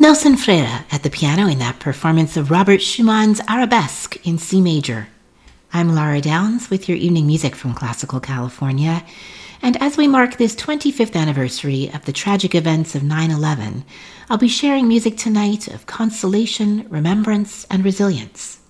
Nelson Freire at the piano in that performance of Robert Schumann's Arabesque in C major. I'm Laura Downs with your evening music from Classical California, and as we mark this 25th anniversary of the tragic events of 9/11, I'll be sharing music tonight of consolation, remembrance, and resilience.